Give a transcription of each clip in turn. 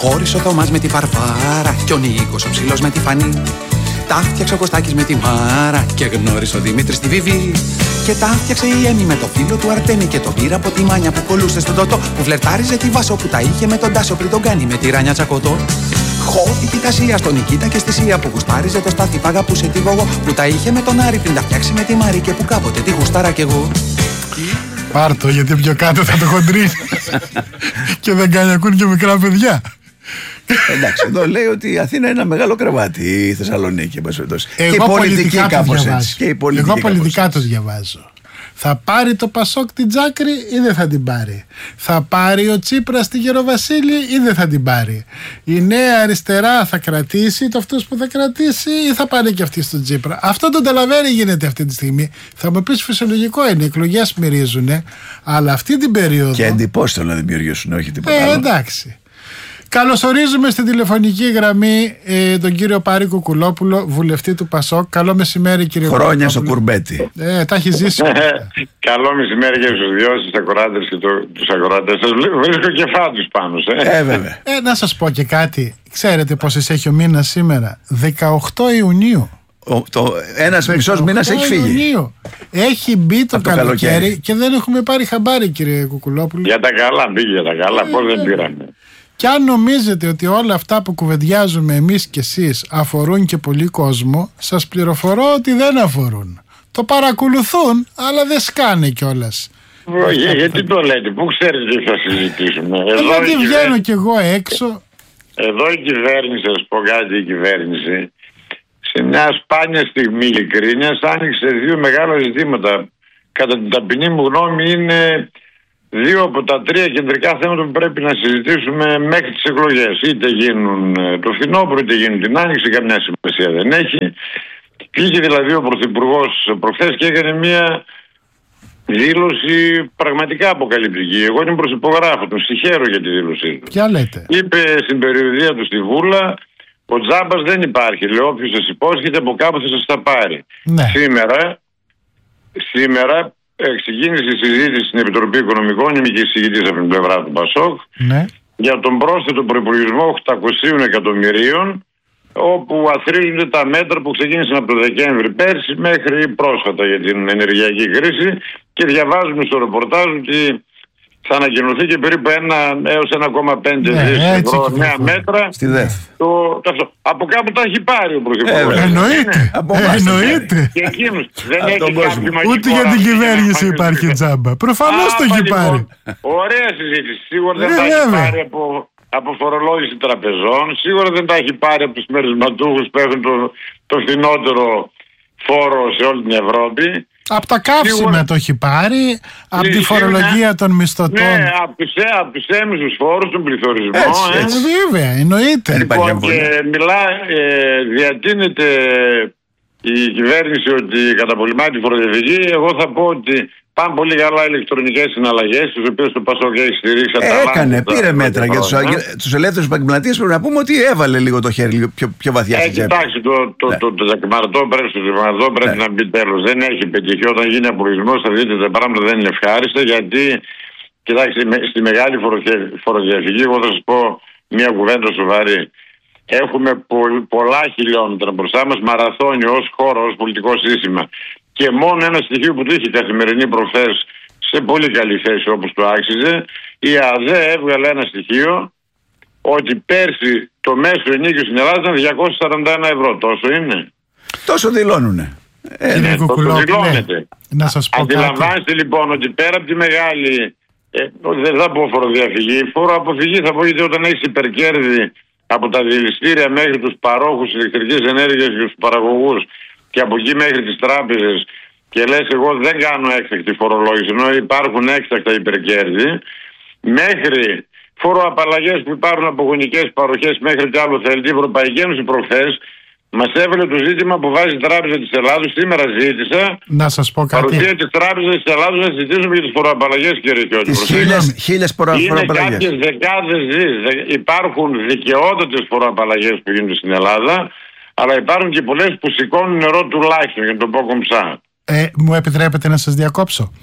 Χώρισε ο Θωμάς με τη Βαρβάρα και ο Νίκος ο ψηλός με τη Φανή. Τα φτιάξε ο Κωστάκης με τη Μάρα και γνώρισε ο Δημήτρης τη Βιβί. Και τα φτιάξε η Έμι με το φίλο του Αρτέμι και τον πήρα από τη Μάνια που κολούσε στον Τότο. Που φλερτάριζε τη Βάσο που τα είχε με τον Τάσο πριν τον κάνει με τη Ράνια Τσακωτό. Χώθηκε η Κασία στον Νικήτα και στη Σία που γουστάριζε το Στάθη που αγαπούσε τη Γογό. Που τα είχε με τον Άρη πριν τα φτιάξει με τη Μάρη και που κάποτε τη γουστάρα κι εγώ. Πάρτο γιατί πιο κάτω θα το χοντρίνει. Και δεν κάνει ακούν και μικρά παιδιά. Εντάξει, εδώ λέει ότι η Αθήνα είναι ένα μεγάλο κρεβάτι, η Θεσσαλονίκη. Και η πολιτική κάπως έτσι. Εγώ πολιτικά τους διαβάζω. Θα πάρει το Πασόκ την Τζάκρη ή δεν θα την πάρει? Θα πάρει ο Τσίπρας τη Γεροβασίλη ή δεν θα την πάρει? Η Νέα Αριστερά θα κρατήσει το αυτός που θα κρατήσει ή θα πάνε και αυτοί στον Τσίπρα? Αυτό το ταλαβέρι γίνεται αυτή τη στιγμή. Θα μου πεις φυσιολογικό είναι, οι εκλογές μυρίζουνε, αλλά αυτή την περίοδο. Και εντυπώσεις να δημιουργήσουν, όχι τίποτα άλλο. Εντάξει. Καλωσορίζουμε στην τηλεφωνική γραμμή τον κύριο Πάρη Κουκουλόπουλο, βουλευτή του Πασόκ. Καλό μεσημέρι, κύριε Κουκουλόπουλο. Χρόνια στο κουρμπέτι. Τα έχει ζήσει. Καλό μεσημέρι και στους δυο, στους ακροάτες και τους ακροάτες. Σας βρίσκω κεφάτους πάνω. Βέβαια. Να σας πω και κάτι. Ξέρετε πόσες έχει ο μήνας σήμερα? 18 Ιουνίου. Ένας μισός μήνας έχει φύγει. Ιουνίου. Έχει μπει το καλοκαίρι και δεν έχουμε πάρει χαμπάρι, κύριε Κουκουλόπουλο. Για τα καλά πήγε, για τα καλά. Πώς δεν πήραμε? Και αν νομίζετε ότι όλα αυτά που κουβεντιάζουμε εμείς και εσείς αφορούν και πολύ κόσμο, σας πληροφορώ ότι δεν αφορούν. Το παρακολουθούν, αλλά δεν σκάνε κιόλας. Γιατί το λέτε, πού ξέρετε τι θα συζητήσουμε? Γιατί βγαίνω κι εγώ έξω. Εδώ η κυβέρνηση, θα σου πω κάτι, η κυβέρνηση σε μια σπάνια στιγμή ειλικρίνειας άνοιξε δύο μεγάλα ζητήματα. Κατά την ταπεινή μου γνώμη είναι δύο από τα τρία κεντρικά θέματα που πρέπει να συζητήσουμε μέχρι τις εκλογές. Είτε γίνουν το φθινόπωρο, είτε γίνουν την άνοιξη, καμιά σημασία δεν έχει. Πήγε δηλαδή ο Πρωθυπουργός προχθές και έκανε μια δήλωση πραγματικά αποκαλυπτική. Εγώ την προσυπογράφω, τον συγχαίρω για τη δήλωσή του. Ποια λέτε? Είπε στην περιοδία του στη Βούλα, ο τζάμπας δεν υπάρχει. Λέει, όποιος σας υπόσχεται από κάπου θα σας τα πάρει. Ναι. Σήμερα ξεκίνησε η συζήτηση στην Επιτροπή Οικονομικών, είμαι και εισηγητής από την πλευρά του Πασόκ, ναι, για τον πρόσθετο προϋπολογισμό 800 εκατομμυρίων, όπου αθροίζονται τα μέτρα που ξεκίνησαν από το Δεκέμβρη πέρσι μέχρι πρόσφατα για την ενεργειακή κρίση, και διαβάζουμε στο ρεπορτάζ ότι θα ανακοινωθεί και περίπου 1 έως 1,5 δις ευρώ νέα μέτρα. Στη ΔΕΘ. Από κάπου τα έχει πάρει ο Πρωθυπουργός. Εννοείται. Και εκείνος δεν έχει κάποιο μαγικό. Ούτε για την κυβέρνηση υπάρχει τζάμπα. Προφανώς το έχει πάρει. Ωραία συζήτηση. Σίγουρα δεν τα έχει πάρει από φορολόγηση τραπεζών. Σίγουρα δεν τα έχει πάρει από τους μερισματούχους που έχουν το φθηνότερο φόρο σε όλη την Ευρώπη. Από τα καύσιμα το έχει πάρει, από τη φορολογία των μισθωτών. Ναι, από τους έμεσους φόρους, τον πληθωρισμό. Έτσι. Βέβαια, εννοείται. Λοιπόν, και διατείνεται η κυβέρνηση ότι καταπολεμάει τη φοροδιαφυγή. Εγώ θα πω ότι πάνε πολύ καλά οι ηλεκτρονικές συναλλαγές, τις οποίες το Πασόκ έχει στηρίξει. Πήρε μέτρα για τους ελεύθερους επαγγελματίες. Πρέπει να πούμε ότι έβαλε λίγο το χέρι λίγο πιο βαθιά στην τσέπη. Κοιτάξτε, το δεκιμαρτό πρέπει να μπει τέλος. Δεν έχει πετύχει. Όταν γίνει απολογισμός θα δείτε τα πράγματα δεν είναι ευχάριστα, γιατί κοιτάξτε, στη μεγάλη φοροδιαφυγή, εγώ θα σας πω μια κουβέντα σοβαρή. Έχουμε πολλά χιλιόμετρα μπροστά μας, μαραθώνιο ως χώρα, ως πολιτικό σύστημα. Και μόνο ένα στοιχείο που του είχε καθημερινή προχθές σε πολύ καλή θέση όπως το άξιζε, η ΑΔΕ έβγαλε ένα στοιχείο ότι πέρσι το μέσο ενίκιο στην Ελλάδα ήταν 241 ευρώ. Τόσο είναι? Τόσο δηλώνουνε. Το δηλώνεται. Να σας πω Αντιλαμβάνεστε λοιπόν ότι πέρα από τη μεγάλη, δεν θα πω φοροδιαφυγή, φοροαποφυγή θα πω, γιατί όταν έχεις υπερκέρδη από τα διελιστήρια μέχρι τους παρόχους ηλεκτρικής ενέργειας και τους παραγωγούς και από εκεί μέχρι τις τράπεζες, και λες εγώ δεν κάνω έκτακτη φορολόγηση, ενώ υπάρχουν έκτακτα υπερκέρδη, μέχρι φοροαπαλλαγές που υπάρχουν από γονικές παροχές, μέχρι τι άλλο θέλει. Η Ευρωπαϊκή Ένωση προχθές μας έβαλε το ζήτημα που βάζει η Τράπεζα της Ελλάδος. Σήμερα ζήτησα να σας πω κάτι. Παρουσία της Τράπεζας της Ελλάδος να συζητήσουμε για τις φοροαπαλλαγές, κύριε Κιώτη. Χίλιες φοροαπαλλαγές. Είναι κάποιες δεκάδες δις. Υπάρχουν δικαιότατες φοροαπαλλαγές που γίνονται στην Ελλάδα, αλλά υπάρχουν και πολλές που σηκώνουν νερό τουλάχιστον, για να το πω κομψά. Μου επιτρέπετε να σας διακόψω?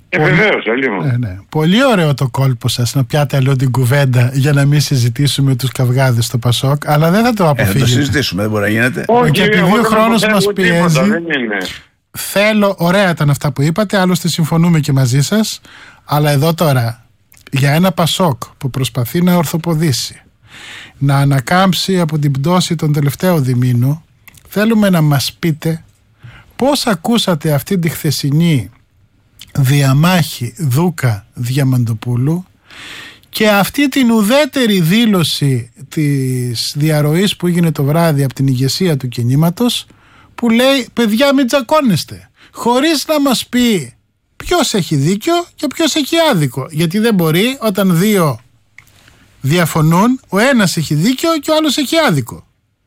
Βεβαίως, ναι. Πολύ ωραίο το κόλπο σας να πιάτε αλλού την κουβέντα για να μην συζητήσουμε τους καυγάδες στο Πασόκ, αλλά δεν θα το αποφύγετε. Θα το συζητήσουμε, δεν μπορεί να γίνεται. Και επειδή ο χρόνος μας πιέζει, θέλω, ωραία ήταν αυτά που είπατε, άλλωστε συμφωνούμε και μαζί σας, αλλά εδώ τώρα για ένα Πασόκ που προσπαθεί να ορθοποδήσει, να ανακάμψει από την πτώση των τελευταίων διμήνου, θέλουμε να μας πείτε πώς ακούσατε αυτή τη χθεσινή διαμάχη Δούκα-Διαμαντοπούλου και αυτή την ουδέτερη δήλωση της διαρροής που έγινε το βράδυ από την ηγεσία του κινήματος, που λέει παιδιά μην τσακώνεστε, χωρίς να μας πει ποιος έχει δίκιο και ποιος έχει άδικο, γιατί δεν μπορεί όταν δύο διαφωνούν ο ένας έχει δίκιο και ο άλλος έχει άδικο.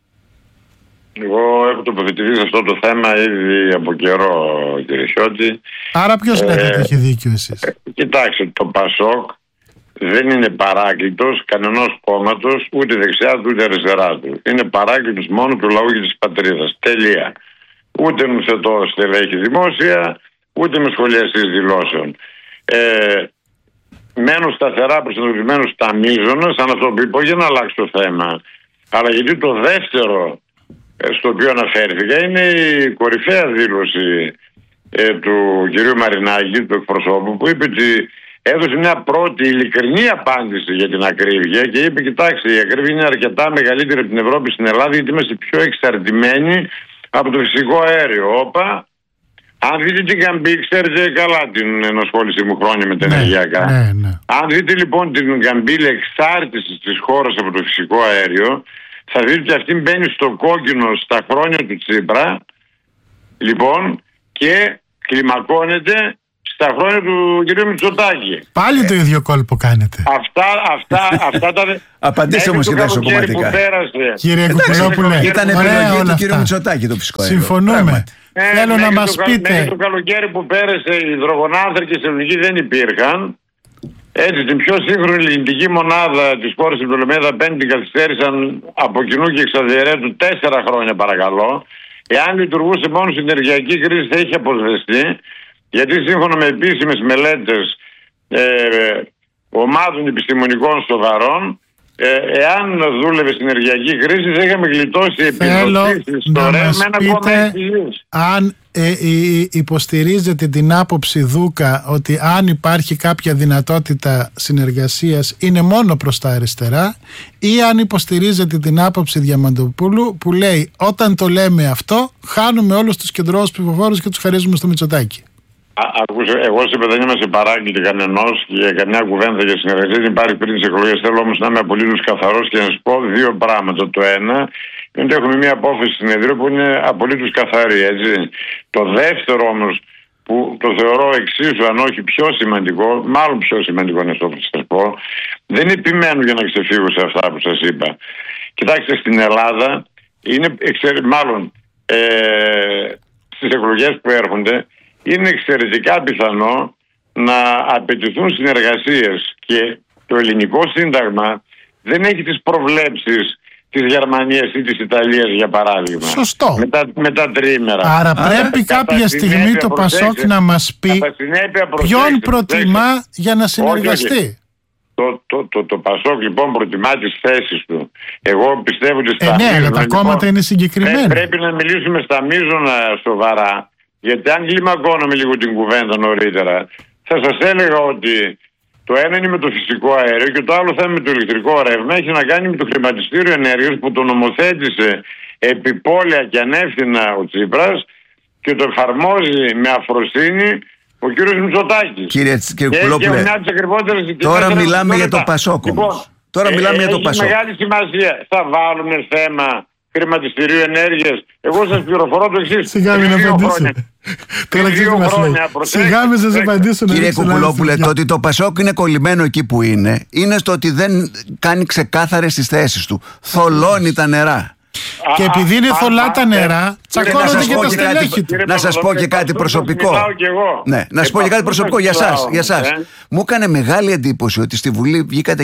Εγώ έχω τοποθετηθεί σε αυτό το θέμα ήδη από καιρό, κύριε Χιώτη. Άρα ποιος λέτε ότι έχει δίκιο εσείς? Κοιτάξτε, το Πασόκ δεν είναι παράκλητος κανενός κόμματος, ούτε δεξιά του ούτε αριστερά του. Είναι παράκλητος μόνο του λαού και της πατρίδας. Τελεία. Ούτε νουθετό στελέχη δημόσια, ούτε με σχολιαστής δηλώσεων. Μένω σταθερά προσανατολισμένο στα μείζωνα, σαν αυτό που είπα, για να αλλάξει το θέμα. Αλλά γιατί το δεύτερο στο οποίο αναφέρθηκα είναι η κορυφαία δήλωση του κυρίου Μαρινάκη, του εκπροσώπου, που είπε ότι έδωσε μια πρώτη ειλικρινή απάντηση για την ακρίβεια και είπε: κοιτάξτε, η ακρίβεια είναι αρκετά μεγαλύτερη από την Ευρώπη στην Ελλάδα, γιατί είμαστε πιο εξαρτημένοι από το φυσικό αέριο. Όπα, αν δείτε την Γκαμπή, ξέρετε καλά την ενασχόληση μου χρόνια με τα ενεργειακά. Ναι. Αν δείτε λοιπόν την Γκαμπή εξάρτηση της χώρας από το φυσικό αέριο, θα δείτε ότι αυτή μπαίνει στο κόκκινο στα χρόνια του Τσίπρα, λοιπόν, και κλιμακώνεται στα χρόνια του κ. Μητσοτάκη. Πάλι το ίδιο κόλπο κάνετε. Αυτά τα... Απαντήστε όμως και τα ισοκομματικά. Κύριε Κουκουλόπουλε, ήταν επιλογή του κ. Μητσοτάκη το φυσικό αέριο. Συμφωνούμε. Θέλω να μας πείτε. Μέχρι το καλοκαίρι που πέρασε οι υδρογονάνθρακες στην ελληνική δεν υπήρχαν. Έτσι, την πιο σύγχρονη λινητική μονάδα της χώρας στην Πτολεμαίδα 5 την καθυστέρησαν από κοινού και εξαδιαιρέτου 4 χρόνια, παρακαλώ. Εάν λειτουργούσε μόνο στην ενεργειακή κρίση θα είχε αποσβεστεί, γιατί σύμφωνα με επίσημες μελέτες ομάδων επιστημονικών σοβαρών, εάν δούλευε στην ενεργειακή κρίση θα είχαμε γλιτώσει επιδοτήσεις στο ρεύμα 1,6 δις. Αν υποστηρίζετε την άποψη Δούκα ότι αν υπάρχει κάποια δυνατότητα συνεργασίας είναι μόνο προς τα αριστερά, ή αν υποστηρίζετε την άποψη Διαμαντοπούλου που λέει όταν το λέμε αυτό χάνουμε όλους τους κεντρώους ψηφοφόρους και τους χαρίζουμε στο Μητσοτάκη? Εγώ σε δεν είμαστε παράγκλητοι κανενός και καμιά κουβέντα για συνεργασία δεν υπάρχει πριν τις εκλογές. Θέλω όμως να είμαι απολύτως καθαρός και να σας πω δύο πράγματα. Το ένα είναι ότι έχουμε μια απόφαση συνεδρίου που είναι απολύτως καθαρή, έτσι. Το δεύτερο όμως, που το θεωρώ εξίσου αν όχι πιο σημαντικό, μάλλον πιο σημαντικό είναι αυτό που σας πω, δεν επιμένω για να ξεφύγω σε αυτά που σας είπα. Κοιτάξτε, στην Ελλάδα είναι στις εκλογές που έρχονται είναι εξαιρετικά πιθανό να απαιτηθούν συνεργασίες και το ελληνικό σύνταγμα δεν έχει τις προβλέψεις της Γερμανίας ή της Ιταλίας, για παράδειγμα. Σωστό. Με τα τριήμερα. Άρα πρέπει κάποια στιγμή το Πασόκ να μας πει ποιον προτιμά για να συνεργαστεί. Το Πασόκ λοιπόν προτιμά τις θέσεις του. Εγώ πιστεύω ότι στα ναι, αλλά τα κόμματα είναι συγκεκριμένα. Πρέπει να μιλήσουμε στα μείζωνα σοβαρά. Γιατί αν κλιμακώναμε λίγο την κουβέντα νωρίτερα, θα σας έλεγα ότι το ένα είναι με το φυσικό αέριο και το άλλο θα είναι με το ηλεκτρικό ρεύμα. Έχει να κάνει με το χρηματιστήριο ενέργειας που το νομοθέτησε επιπόλαια και ανεύθυνα ο Τσίπρας και το εφαρμόζει με αφροσύνη ο κύριος Μητσοτάκης. Κύριε Κουκουλόπουλε, τώρα μιλάμε για το Πασόκ. Τώρα μιλάμε για το Πασόκ. Έχει μεγάλη σημασία. Θα βάλουμε θέμα χρηματιστηρίου ενέργειας. Εγώ σας πληροφορώ το εξής. Σιγά μην απαντήσετε. Σιγά μην σας απαντήσω. Κύριε Κουκουλόπουλε, το ότι το Πασόκ είναι κολλημένο εκεί που είναι στο ότι δεν κάνει ξεκάθαρες τις θέσεις του. Θολώνει τα νερά. Και επειδή είναι θολά τα νερά, τσακώνονται και τα στελέχη του. Να σας πω και κάτι προσωπικό. Ναι, να σας πω και κάτι προσωπικό για σας. Μου έκανε μεγάλη εντύπωση ότι στη Βουλή βγήκατε και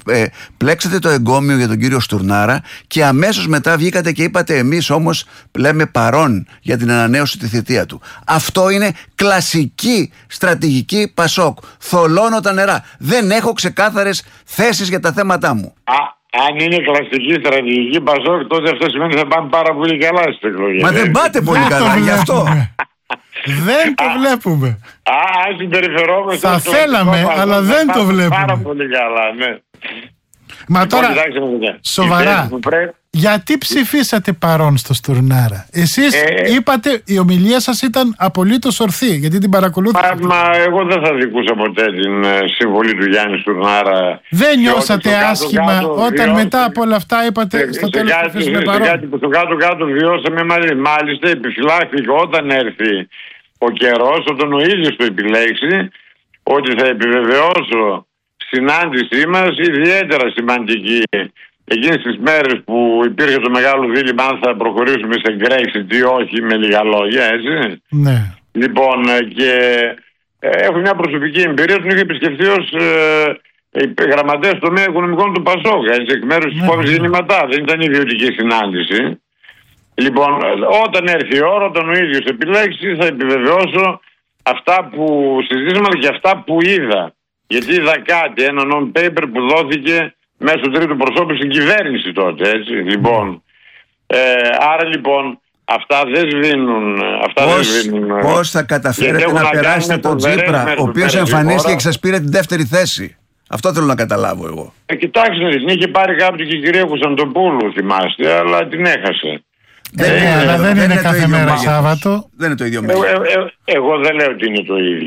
πλέξατε το εγκόμιο για τον κύριο Στουρνάρα και αμέσως μετά βγήκατε και είπατε εμείς όμως λέμε παρόν για την ανανέωση τη θητεία του. Αυτό είναι κλασική στρατηγική Πασόκ. Θολώνω τα νερά. Δεν έχω ξεκάθαρες θέσεις για τα θέματά μου. Αν είναι κλασική στρατηγική Πασόκ, τότε αυτό σημαίνει ότι θα πάμε πάρα πολύ καλά στις εκλογές. Μα δεν πάτε πολύ καλά, γι' αυτό. Δεν το βλέπουμε. Αν συμπεριφερόμαστε. Θα θέλαμε, αλλά δεν το βλέπουμε. Πάρα πολύ καλά, ναι. Μα τώρα, σοβαρά, γιατί ψηφίσατε παρόν στο Στουρνάρα? Εσείς είπατε, η ομιλία σας ήταν απολύτως ορθή, γιατί την παρακολούθησα. Μα εγώ δεν θα δικούσα ποτέ την συμβολή του Γιάννη Στουρνάρα. Δεν νιώσατε άσχημα όταν μετά από όλα αυτά είπατε στο τέλος που ψηφίσουμε παρόν? Κάτι που στο κάτω-κάτω βιώσαμε μαζί. Μάλιστα επιφυλάχθηκε όταν έρθει ο καιρός, όταν ο ίδιος το επιλέξει, ότι θα επιβεβαιώσω συνάντησή μας ιδιαίτερα σημαντική εκείνες τις μέρες που υπήρχε το μεγάλο δίλημμα αν θα προχωρήσουμε σε Brexit ή όχι, με λίγα λόγια, έτσι. Ναι. Λοιπόν, και έχω μια προσωπική εμπειρία, τον είχα επισκεφθεί ως γραμματέας στο τομέα οικονομικών του Πασόκ, έτσι, εκ μέρους της Κόβης Γεννηματά. Δεν ήταν ιδιωτική συνάντηση. Λοιπόν, όταν έρθει η ώρα, όταν ο ίδιος επιλέξει, θα επιβεβαιώσω αυτά που συζήτησαμε και αυτά που είδα. Γιατί είδα κάτι, ένα non-paper που δόθηκε μέσω τρίτου προσώπου στην κυβέρνηση τότε, έτσι. Λοιπόν, άρα λοιπόν αυτά δεν σβήνουν. Πώς θα καταφέρετε να περάσετε τον Τσίπρα, ο οποίος εμφανίστηκε και σας πήρε την δεύτερη θέση? Αυτό θέλω να καταλάβω εγώ. Κοιτάξτε, την είχε πάρει κάποιο και η κυρία Κωνσταντοπούλου, θυμάστε, αλλά την έχασε. Αλλά δεν είναι κάθε μέρα Σάββατο. Δεν είναι το ίδιο μέλλον. Εγώ δεν λέω ότι είναι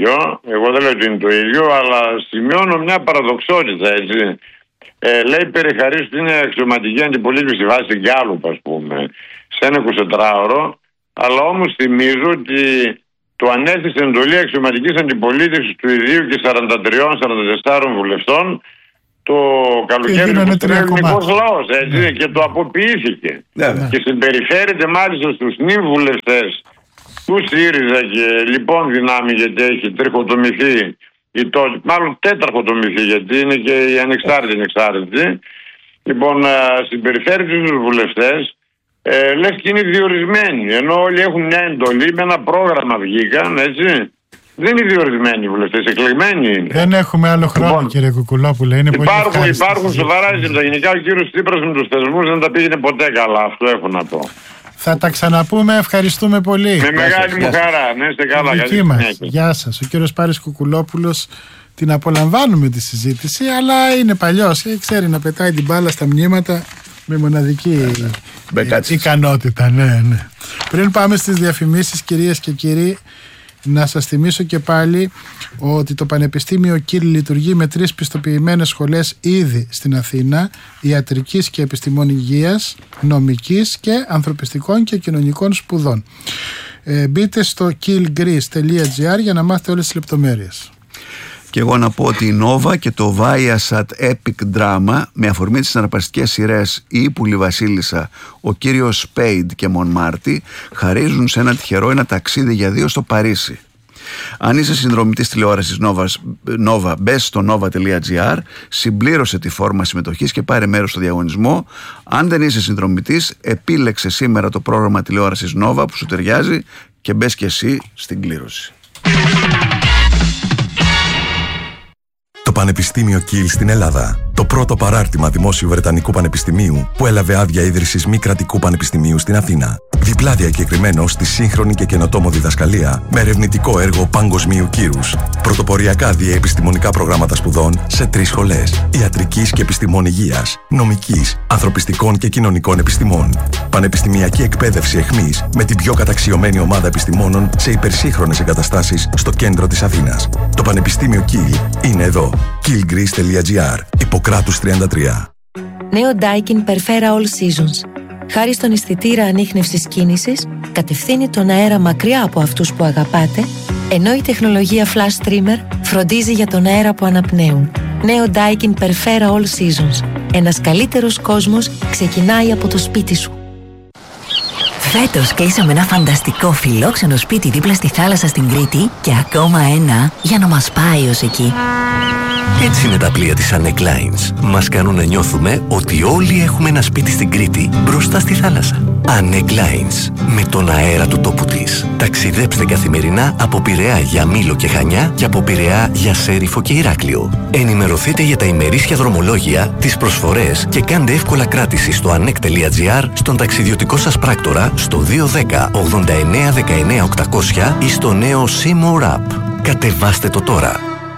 το ίδιο. Αλλά σημειώνω μια παραδοξότητα, έτσι. Λέει περιχαρής ότι είναι αξιωματική αντιπολίτευση βάση Γκάλουπ, ας πούμε, σε ένα 24ωρο. Αλλά όμως θυμίζω ότι του ανέθεσε εντολή αξιωματικής αντιπολίτευσης του ιδίου και 43-44 βουλευτών το καλοκαίρι του ελληνικός λαός, έτσι, και το αποποιήθηκε. Και συμπεριφέρεται μάλιστα στους νυν βουλευτές του ΣΥΡΙΖΑ και λοιπόν δυνάμει, γιατί έχει τριχοτομηθεί μάλλον τέτραχοτομηθεί, γιατί είναι και οι ανεξάρτητοι. Λοιπόν, συμπεριφέρεται στους βουλευτές λες και είναι διορισμένοι, ενώ όλοι έχουν μια εντολή, με ένα πρόγραμμα βγήκαν, έτσι. Δεν είναι διορισμένοι οι βουλευτές, εκλεγμένοι είναι. Δεν έχουμε άλλο χρόνο, λοιπόν, κύριε Κουκουλόπουλε. Είναι υπάρχουν σοβαρά ζητήματα. Γενικά ο κύριος Τσίπρας με τους θεσμούς δεν τα πήγαινε ποτέ καλά. Αυτό έχω να πω. Θα τα ξαναπούμε. Ευχαριστούμε πολύ. Με μεγάλη μου χαρά. Ναι, είστε καλά. Δική μας. Γεια σας. Ο κύριος Πάρης Κουκουλόπουλος, την απολαμβάνουμε τη συζήτηση, αλλά είναι παλιός. Ξέρει να πετάει την μπάλα στα μνήματα με μοναδική ικανότητα. Ναι. Πριν πάμε στις διαφημίσεις, κυρίες και κύριοι, να σας θυμίσω και πάλι ότι το Πανεπιστήμιο Κιλ λειτουργεί με 3 πιστοποιημένες σχολές ήδη στην Αθήνα, ιατρικής και επιστημών υγείας, νομικής και ανθρωπιστικών και κοινωνικών σπουδών. Μπείτε στο killgreece.gr για να μάθετε όλες τις λεπτομέρειες. Και εγώ να πω ότι η Νόβα και το Viasat Epic Drama, με αφορμή τις συναρπαστικές σειρές «Η Ύπουλη Βασίλισσα», «Ο κύριος Σπέιντ» και «Μον Μάρτι», χαρίζουν σε ένα τυχερό ένα ταξίδι για 2 στο Παρίσι. Αν είσαι συνδρομητής τηλεόρασης Nova, μπες στο nova.gr, συμπλήρωσε τη φόρμα συμμετοχής και πάρε μέρος στο διαγωνισμό. Αν δεν είσαι συνδρομητής, επίλεξε σήμερα το πρόγραμμα τηλεόρασης Nova που σου ταιριάζει και μπες και εσύ στην κλήρωση. Το Πανεπιστήμιο Κιλ στην Ελλάδα. Το πρώτο παράρτημα δημόσιου Βρετανικού Πανεπιστημίου που έλαβε άδεια ίδρυσης μη κρατικού πανεπιστημίου στην Αθήνα. Διπλά διακεκριμένο στη σύγχρονη και καινοτόμο διδασκαλία με ερευνητικό έργο παγκοσμίου κύρους. Πρωτοποριακά διαεπιστημονικά προγράμματα σπουδών σε 3 σχολές. Ιατρικής και επιστημών υγείας, νομικής, ανθρωπιστικών και κοινωνικών επιστημών. Πανεπιστημιακή εκπαίδευση εχμής με την πιο καταξιωμένη ομάδα επιστημόνων σε υπερσύγχρονες εγκαταστάσεις στο κέντρο της Αθήνας. Το Πανεπιστήμιο Κιλ είναι εδώ. killgreece.gr. Ιπποκράτους 33. Νέο Daikin Perfera All Seasons. Χάρη στον αισθητήρα ανίχνευσης κίνησης, κατευθύνει τον αέρα μακριά από αυτούς που αγαπάτε, ενώ η τεχνολογία Flash Trimmer φροντίζει για τον αέρα που αναπνέουν. Νέο Daikin Perfera All Seasons. Ένας καλύτερος κόσμος ξεκινάει από το σπίτι σου. Φέτος κλείσαμε ένα φανταστικό φιλόξενο σπίτι δίπλα στη θάλασσα στην Κρήτη και ακόμα ένα για να μας πάει ως εκεί. Έτσι είναι τα πλοία της Anec Lines. Μας κάνουν να νιώθουμε ότι όλοι έχουμε ένα σπίτι στην Κρήτη, μπροστά στη θάλασσα. Anec Lines. Με τον αέρα του τόπου της. Ταξιδέψτε καθημερινά από Πειραιά για Μήλο και Χανιά και από Πειραιά για Σέριφο και Ηράκλειο. Ενημερωθείτε για τα ημερήσια δρομολόγια, τις προσφορές και κάντε εύκολα κράτηση στο anec.gr, στον ταξιδιωτικό σας πράκτορα, στο 210 89 19 800 ή στο νέο Seymour App. Κατεβάστε το τώρα.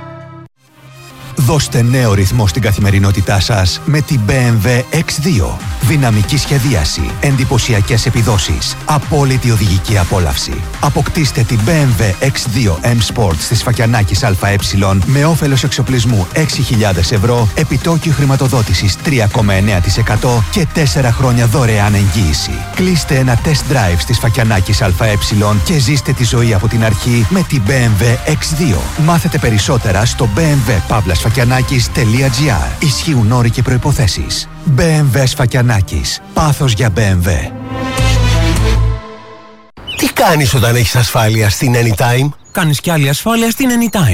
Δώστε νέο ρυθμό στην καθημερινότητά σας με την BMW X2. Δυναμική σχεδίαση, εντυπωσιακές επιδόσεις, απόλυτη οδηγική απόλαυση. Αποκτήστε την BMW X2 M Sport στη Σφακιανάκης ΑΕ με όφελος εξοπλισμού 6.000 ευρώ, επιτόκιο χρηματοδότησης 3,9% και 4 χρόνια δωρεάν εγγύηση. Κλείστε ένα test drive στη Σφακιανάκης ΑΕ και ζήστε τη ζωή από την αρχή με την BMW X2. Μάθετε περισσότερα στο bmw-sfakianakis.gr. Ισχύουν όροι και προϋποθέσεις. BMW Σφακιανάκης. Πάθος για BMW. Τι κάνεις όταν έχεις ασφάλεια στην Anytime? Κάνεις κι άλλη ασφάλεια στην Anytime.